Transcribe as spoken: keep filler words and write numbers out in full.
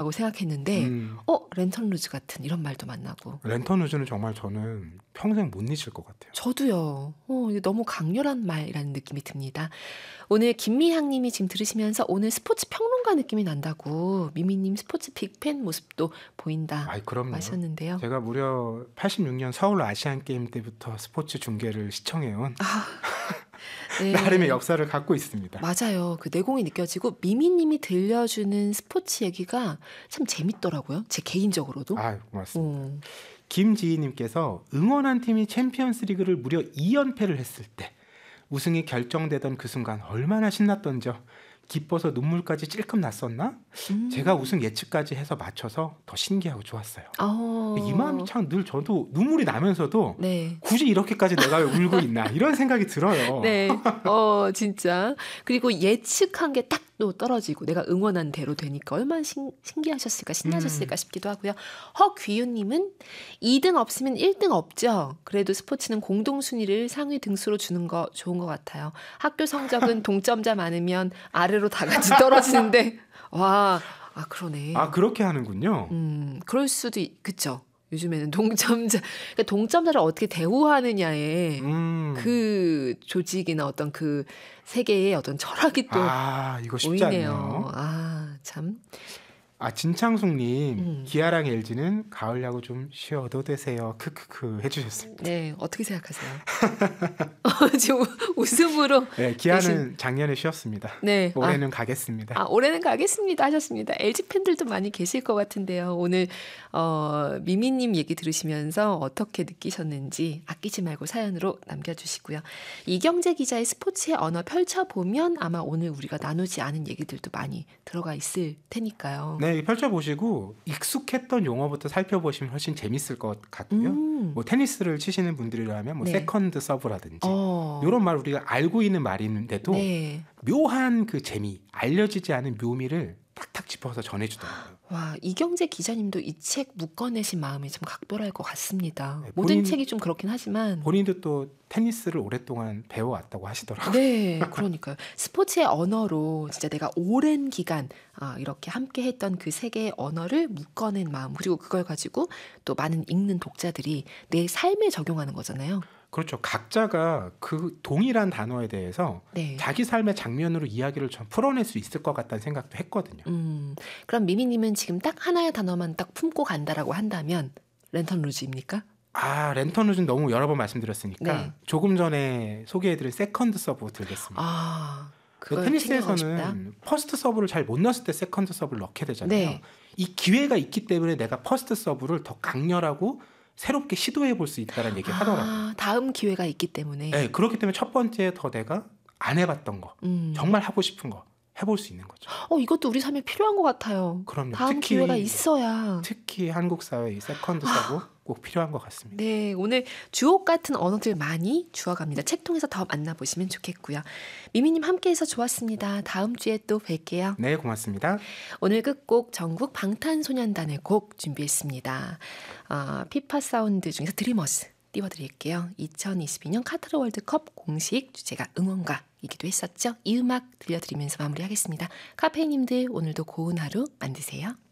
라고 생각했는데 음. 어 랜턴 루즈 같은 이런 말도 만나고. 랜턴 루즈는 정말 저는 평생 못 잊을 것 같아요. 저도요. 어, 이게 너무 강렬한 말이라는 느낌이 듭니다. 오늘 김미향님이 지금 들으시면서 오늘 스포츠 평론가 느낌이 난다고 미미님 스포츠 빅팬 모습도 보인다 아이, 그럼요. 하셨는데요. 제가 무려 팔십육 년 서울 아시안 게임 때부터 스포츠 중계를 시청해온 아, 네. 나름의 역사를 갖고 있습니다. 맞아요. 그 내공이 느껴지고 미미님이 들려주는 스포츠 얘기가 참 재밌더라고요. 제 개인적으로도. 아, 고맙습니다. 어. 김지희님께서 응원한 팀이 챔피언스리그를 무려 이 연패를 했을 때 우승이 결정되던 그 순간 얼마나 신났던지요. 기뻐서 눈물까지 찔끔 났었나? 음. 제가 우승 예측까지 해서 맞춰서 더 신기하고 좋았어요. 어. 이 마음이 참 늘 저도 눈물이 나면서도 네. 굳이 이렇게까지 내가 왜 울고 있나 이런 생각이 들어요. 네. 어, 진짜. 그리고 예측한 게 딱 또 떨어지고 내가 응원한 대로 되니까 얼마나 신, 신기하셨을까, 신나셨을까 음. 싶기도 하고요. 허귀윤님은 이 등 없으면 일 등 없죠. 그래도 스포츠는 공동순위를 상위 등수로 주는 거 좋은 것 같아요. 학교 성적은 동점자 많으면 아래로 다 같이 떨어지는데 와, 아 그러네. 아, 그렇게 하는군요. 음, 그럴 수도 있, 그쵸. 요즘에는 동점자, 그러니까 동점자를 어떻게 대우하느냐에 음. 그 조직이나 어떤 그 세계의 어떤 철학이 또 아, 이거 쉽지 보이네요. 않네요. 아, 참. 아, 진창숙님, 음. 기아랑 엘지는 가을 야구 좀 쉬어도 되세요. 크크크 해주셨습니다. 네, 어떻게 생각하세요? 어, 지금 웃음으로. 네, 기아는 대신- 작년에 쉬었습니다. 네. 올해는 아, 가겠습니다. 아, 올해는 가겠습니다 하셨습니다. 엘지 팬들도 많이 계실 것 같은데요. 오늘 어, 미미님 얘기 들으시면서 어떻게 느끼셨는지 아끼지 말고 사연으로 남겨주시고요. 이경재 기자의 스포츠의 언어 펼쳐보면 아마 오늘 우리가 나누지 않은 얘기들도 많이 들어가 있을 테니까요. 네, 펼쳐보시고 익숙했던 용어부터 살펴보시면 훨씬 재밌을 것 같고요. 음. 뭐 테니스를 치시는 분들이라면 뭐 네. 세컨드 서브라든지 어. 이런 말 우리가 알고 있는 말인데도 네. 묘한 그 재미, 알려지지 않은 묘미를 탁탁 짚어서 전해주더라고요. 와, 이경재 기자님도 이 책 묶어내신 마음이 참 각별할 것 같습니다. 네, 모든 본인- 책이 좀 그렇긴 하지만. 본인도 또 테니스를 오랫동안 배워왔다고 하시더라고요. 네, 그러니까요. 스포츠의 언어로 진짜 내가 오랜 기간 아, 이렇게 함께 했던 그 세계의 언어를 묶어낸 마음, 그리고 그걸 가지고 또 많은 읽는 독자들이 내 삶에 적용하는 거잖아요. 그렇죠. 각자가 그 동일한 단어에 대해서 네. 자기 삶의 장면으로 이야기를 좀 풀어낼 수 있을 것 같다는 생각도 했거든요. 음, 그럼 미미님은 지금 딱 하나의 단어만 딱 품고 간다라고 한다면 랜턴 루즈입니까? 아, 랜턴 루즈는 너무 여러 번 말씀드렸으니까 네. 조금 전에 소개해드린 세컨드 서브 들겠습니다. 아, 그 그걸 챙겨가고 싶다. 테니스에서는 퍼스트 서브를 잘 못 넣었을 때 세컨드 서브를 넣게 되잖아요. 네. 이 기회가 있기 때문에 내가 퍼스트 서브를 더 강렬하고 새롭게 시도해 볼 수 있다는 얘기를 하더라고요. 아, 다음 기회가 있기 때문에. 네, 그렇기 때문에 첫 번째 더 내가 안 해봤던 거, 음. 정말 하고 싶은 거 해볼 수 있는 거죠. 어, 이것도 우리 삶에 필요한 것 같아요. 그럼요. 다음 특히- 기회가 있어야. 특히 한국 사회의 세컨드 서브 꼭 필요한 것 같습니다. 네, 오늘 주옥 같은 언어들 많이 주워갑니다. 책 통해서 더 만나보시면 좋겠고요. 미미님 함께해서 좋았습니다. 다음 주에 또 뵐게요. 네, 고맙습니다. 오늘 끝곡 전국 방탄소년단의 곡 준비했습니다. 어, 피파 사운드 중에서 드리머스 띄워드릴게요. 이천이십이 년 카타르 월드컵 공식 주제가 응원가이기도 했었죠. 이 음악 들려드리면서 마무리하겠습니다. 카페인님들 오늘도 고운 하루 만드세요.